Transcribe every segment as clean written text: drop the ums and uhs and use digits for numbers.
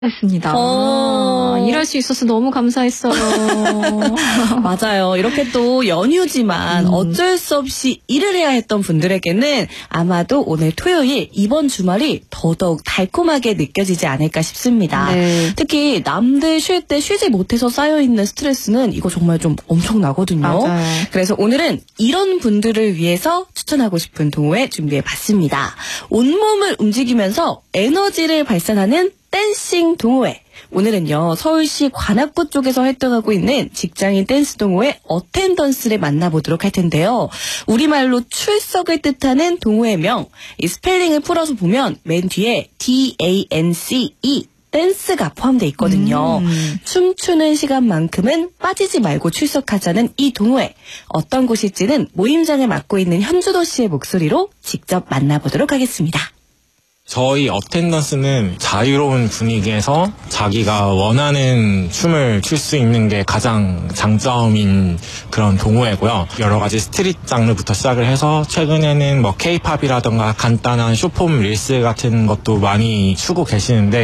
했습니다. 일할 수 있어서 너무 감사했어요. 맞아요. 이렇게 또 연휴지만 어쩔 수 없이 일을 해야 했던 분들에게는 아마도 오늘 토요일 이번 주말이 더더욱 달콤하게 느껴지지 않을까 싶습니다. 네. 특히 남들 쉴 때 쉬지 못해서 쌓여있는 스트레스는 이거 정말 좀 엄청나거든요. 맞아요. 그래서 오늘은 이런 분들을 위해서 추천하고 싶은 동호회 준비해봤습니다. 온몸을 움직이면서 에너지를 발산하는 댄싱 동호회. 오늘은요, 서울시 관악구 쪽에서 활동하고 있는 직장인 댄스 동호회 어텐던스를 만나보도록 할 텐데요. 우리말로 출석을 뜻하는 동호회명, 이 스펠링을 풀어서 보면 맨 뒤에 DANCE, 댄스가 포함되어 있거든요. 춤추는 시간만큼은 빠지지 말고 출석하자는 이 동호회. 어떤 곳일지는 모임장을 맡고 있는 현주도 씨의 목소리로 직접 만나보도록 하겠습니다. 저희 어텐던스는 자유로운 분위기에서 자기가 원하는 춤을 출 수 있는 게 가장 장점인 그런 동호회고요. 여러 가지 스트릿 장르부터 시작을 해서 최근에는 뭐 K-팝이라던가 간단한 쇼폼 릴스 같은 것도 많이 추고 계시는데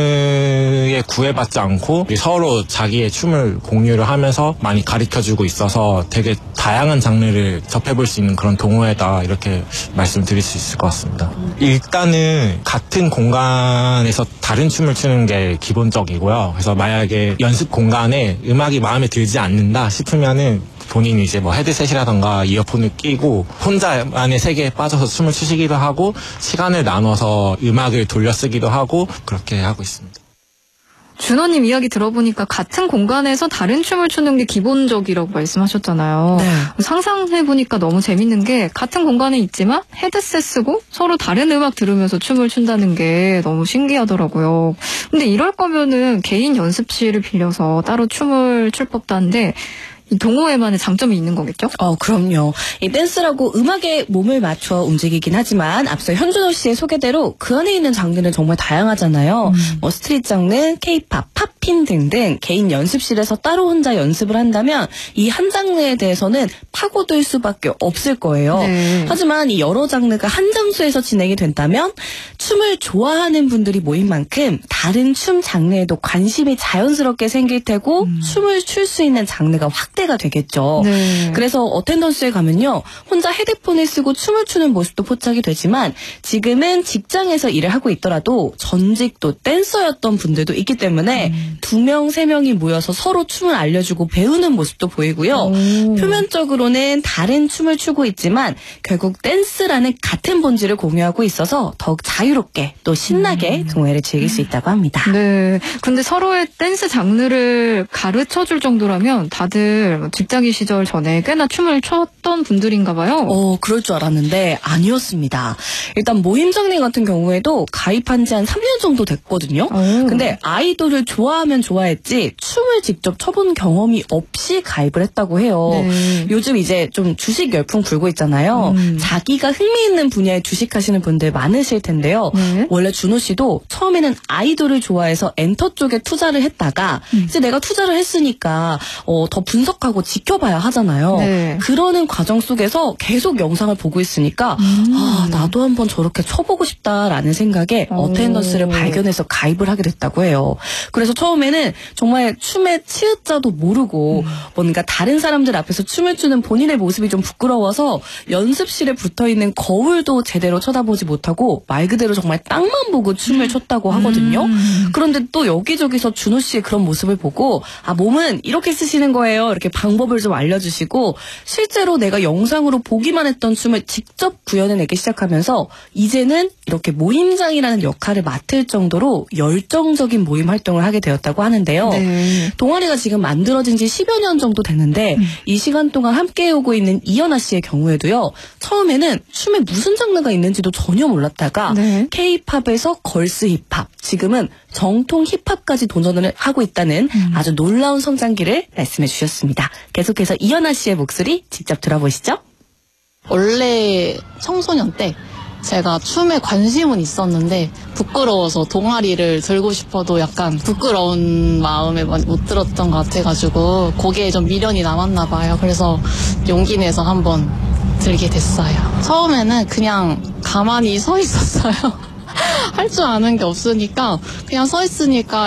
장르에 구애받지 않고 서로 자기의 춤을 공유를 하면서 많이 가르쳐주고 있어서 되게 다양한 장르를 접해볼 수 있는 그런 동호회다 이렇게 말씀드릴 수 있을 것 같습니다. 일단은 같은 공간에서 다른 춤을 추는 게 기본적이고요. 그래서 만약에 연습 공간에 음악이 마음에 들지 않는다 싶으면은 본인이 이제 뭐 헤드셋이라던가 이어폰을 끼고 혼자만의 세계에 빠져서 춤을 추시기도 하고 시간을 나눠서 음악을 돌려 쓰기도 하고 그렇게 하고 있습니다. 준호님 이야기 들어보니까 같은 공간에서 다른 춤을 추는 게 기본적이라고 말씀하셨잖아요. 네. 상상해보니까 너무 재밌는 게 같은 공간에 있지만 헤드셋 쓰고 서로 다른 음악 들으면서 춤을 춘다는 게 너무 신기하더라고요. 근데 이럴 거면은 개인 연습실을 빌려서 따로 춤을 출 법도 한데 이 동호회만의 장점이 있는 거겠죠? 그럼요. 이 댄스라고 음악에 몸을 맞춰 움직이긴 하지만 앞서 현준호 씨의 소개대로 그 안에 있는 장르는 정말 다양하잖아요. 뭐 스트릿 장르, K-팝, 팝핀 등등 개인 연습실에서 따로 혼자 연습을 한다면 이 한 장르에 대해서는 파고들 수밖에 없을 거예요. 네. 하지만 이 여러 장르가 한 장소에서 진행이 된다면 춤을 좋아하는 분들이 모인 만큼 다른 춤 장르에도 관심이 자연스럽게 생길 테고 춤을 출 수 있는 장르가 확대가 되겠죠. 네. 그래서 어텐던스에 가면요. 혼자 헤드폰을 쓰고 춤을 추는 모습도 포착이 되지만 지금은 직장에서 일을 하고 있더라도 전직 또 댄서였던 분들도 있기 때문에 2명, 3명이 모여서 서로 춤을 알려주고 배우는 모습도 보이고요. 표면적으로는 다른 춤을 추고 있지만 결국 댄스라는 같은 본질을 공유하고 있어서 더욱 자유롭게 또 신나게 동호회를 즐길 수 있다고 합니다. 네. 근데 서로의 댄스 장르를 가르쳐 줄 정도라면 다들 직장인 시절 전에 꽤나 춤을 췄던 분들인가 봐요. 그럴 줄 알았는데 아니었습니다. 일단 모임장님 같은 경우에도 가입한 지 한 3년 정도 됐거든요. 근데 아이돌을 좋아하면 좋아했지 춤을 직접 춰본 경험이 없이 가입을 했다고 해요. 네. 요즘 이제 좀 주식 열풍 불고 있잖아요. 자기가 흥미있는 분야에 주식하시는 분들 많으실 텐데요. 네. 원래 준호 씨도 처음에는 아이돌을 좋아해서 엔터 쪽에 투자를 했다가 이제 내가 투자를 했으니까 더 분석하고 지켜봐야 하잖아요. 네. 그러는 과정 속에서 계속 영상을 보고 있으니까 나도 한번 저렇게 쳐보고 싶다라는 생각에 어텐던스를 발견해서 가입을 하게 됐다고 해요. 그래서 처음에는 정말 춤의 치읓자도 모르고 뭔가 다른 사람들 앞에서 춤을 추는 본인의 모습이 좀 부끄러워서 연습실에 붙어있는 거울도 제대로 쳐다보지 못하고 말 그대로 정말 땅만 보고 춤을 췄다고 하거든요. 그런데 또 여기저기서 준호 씨의 그런 모습을 보고 몸은 이렇게 쓰시는 거예요. 이렇게 방법을 좀 알려주시고 실제로 내가 영상으로 보기만 했던 춤을 직접 구현해내기 시작하면서 이제는 이렇게 모임장이라는 역할을 맡을 정도로 열정적인 모임 활동을 하게 되었다고 하는데요. 네. 동아리가 지금 만들어진 지 10여 년 정도 됐는데 이 시간 동안 함께 오고 있는 이연아 씨의 경우에도요. 처음에는 춤에 무슨 장르가 있는지도 전혀 몰랐다가 네. K-팝에서 걸스 힙합, 지금은 정통 힙합까지 도전을 하고 있다는 아주 놀라운 성장기를 말씀해 주셨습니다. 계속해서 이연아 씨의 목소리 직접 들어보시죠. 원래 청소년 때 제가 춤에 관심은 있었는데 부끄러워서 동아리를 들고 싶어도 약간 부끄러운 마음에 못 들었던 것 같아가지고 거기에 좀 미련이 남았나 봐요. 그래서 용기 내서 한번 들게 됐어요. 처음에는 그냥 가만히 서 있었어요. 할 줄 아는 게 없으니까 그냥 서 있으니까